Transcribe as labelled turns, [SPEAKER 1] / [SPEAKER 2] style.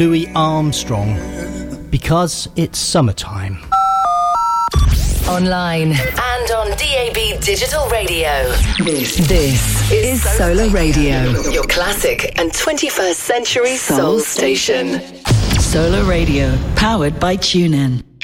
[SPEAKER 1] Louis Armstrong, because it's summertime.
[SPEAKER 2] Online and on DAB Digital Radio. This is Solar Radio, your classic and 21st century soul station. Solar Radio, powered by TuneIn.